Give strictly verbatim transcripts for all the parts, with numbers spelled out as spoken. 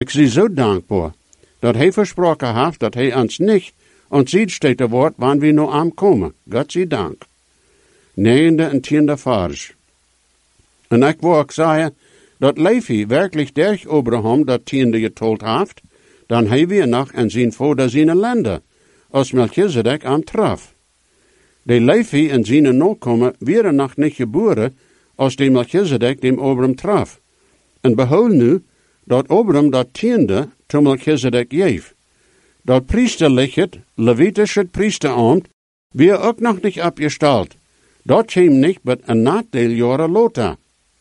Ik zie zo dankbaar, dat hij versproken heeft dat hij ons niet ontzijdsteten wordt, wanneer we nou aankomen. God zij dank. Negende en tiende vers. En ik wil ook zeggen, dat Levi werkelijk durch Abraham dat tiende getold heeft, dan hij weer nog en zijn vader zijn landen, als Melchizedek aantraf. De Levi en zijn nakomen werden nog niet geboren, als de Melchizedek dem Abraham traf. En behoud nu, dat Abraham dat tiende te Melchizedek geef. Dat priesterlijke, Levitische priesterambt, weer ook nog niet opgesteld. Dat kwam niet met een nadeel jaren later.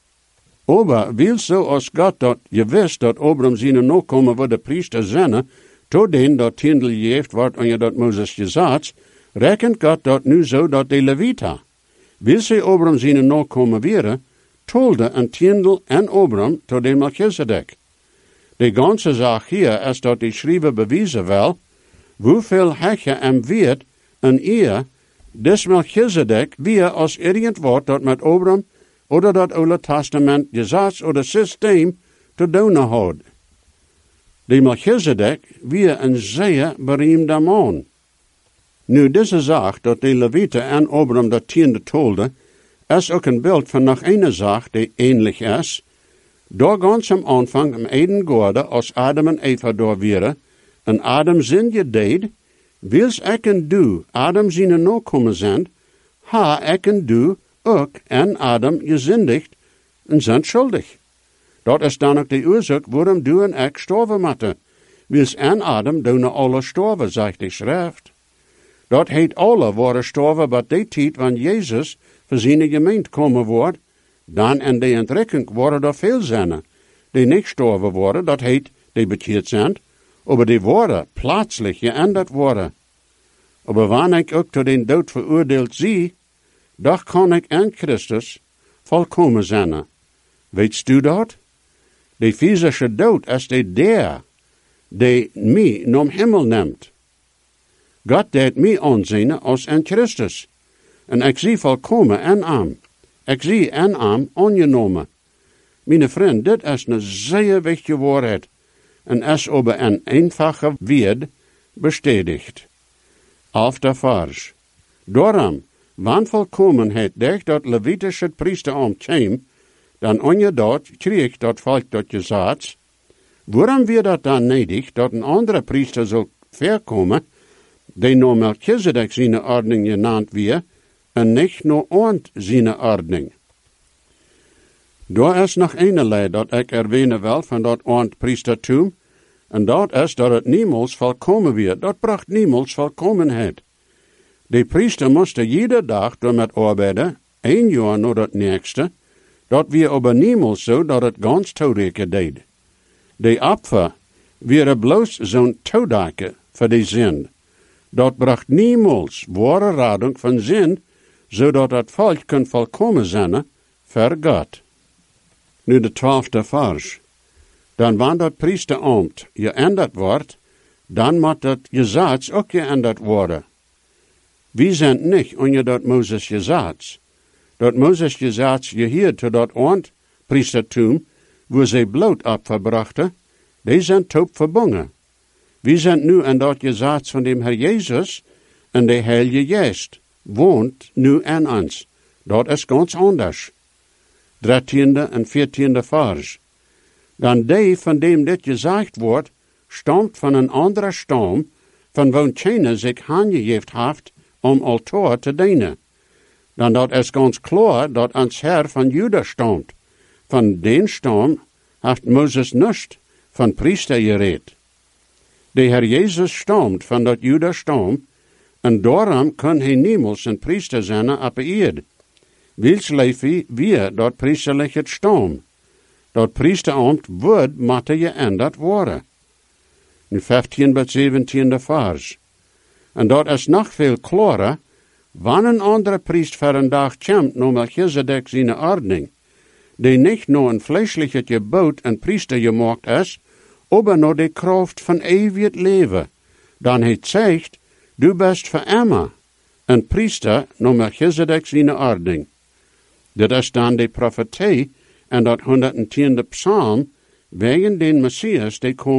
Aber wil zo als God dat je wist dat Abraham zijn nakomen voor de priester zijn, tot den dat tiendel geeft wordt aan je dat Mozes gezegd, rekent God dat nu zo dat de Levita. Wil ze Abraham zijn nakomen weer, tolde een tiendel en Abraham tot de Melchizedek. De ganze zaak hier is dat de schrijver bewijzen wil, hoeveel hekje en weet een eer, des Melchizedek weer als irgend wordt dat met Abraham oder dat Oude Testament gezag oder systeem te doen houdt. De Melchizedek weer een zeer beroemde man. Nu, deze zaak dat de Levieten en Abraham dat tiende tolde, is ook een beeld van nog een zaak die ähnlich is. Door ganz am Anfang am Eden Gorde, als Adam en Eva door waren, en Adam zin je deed, wils ik en du Adam zijn nakomen zijn, ha ik en du ook en Adam gezindigd en zijn schuldig. Dat is dan ook de oorzaak waarom du en ik sterven moeten. Wils en Adam doen alle sterven, zegt de schrift. Dat heet alle worden sterven, bij die tijd wanneer Jezus voor zijn gemeente komen wordt, dan en de entrekking worden er veel zijn, die niet sterven worden, dat heet, die bekeerd zijn, aber die worden plaatselijk geändert worden. Aber wanneer ik ook tot den dood veroordeeld zie, doch kan ik in Christus volkomen zijn. Weet du dat? De physische dood is de der, die mij naar Himmel neemt. God deed mij aanzien als in Christus. En ik zie volkomen en arm. Ik zie en arm aangenomen. Mijn vriend, dit is een zeer wichtige waarheid. En is over een eenvoudige woord bestätigt. Elfde vers. Daarom, wanneer volkomenheid durch dat Levitische priesterambt kwam, dan onje dat kreeg dat volk dat gezegd, waarom weer dat dan nedig dat een andere priester zal verkomen, die naar Melchizedek zijn ordening genaamd weer, en niet naar ons zijn ordening. Daar is nog een leid dat ik erwähnen wil van dat ontpriestertum, en dat is dat het niemals volkomen weer. Dat bracht niemals volkomenheid. De priester moest iedere dag door met arbeiden, één jaar naar het nächste, dat weer aber niemals zo dat het ganz toereken deed. De opfer weer bloos zo'n toedake voor de zin. Dat bracht niemals ware rading van zin, zodat het volk kan volkomen zijn voor God. Nu de twaalfde vers. Dan wanneer dat priesterambt geändert wordt, dan moet dat gezag ook geändert worden. Wie zijn niet onder dat Mozes gezag. Dat Mozes gezag gehierd tot dat ontpriestertum, wo ze bloot opverbrachten, die zijn top verbonden. Wie zijn nu aan dat gezag van dem Herr Jezus, en de Heilige Geest woont nu aan ons. Dat is ganz anders. dertiende en veertiende vers. Dan die van dem dit gezegd wordt, stamt van een andere stam, van woon China zich aangegeven heeft om altaar te dienen. Dan dat is ganz klaar dat ons Herr van Juda stamt. Van den stam heeft Mozes nicht van priester gereed. De Herr Jezus stamt van dat Juda stam, en daarom kan hij niemals een priester zijn op de eerd. Wils Levi weer dat priesterlijke stam. Dat priesterambt wordt moeten geändert worden. Nu vijftien tot zeventiende vers. En dat is nog veel klarer, wanneer een andere priest voor een dag komt naar Melchizedek zijn ordening, die niet naar een vleeselijke gebod een priester gemaakt is, aber naar de kracht van eeuwig leven. Dan het zegt, du bist voor immer een priester naar Melchizedek zijn ordening. Dat is dan de profetie en dat honderdtiende psalm wegen den Messias die komt.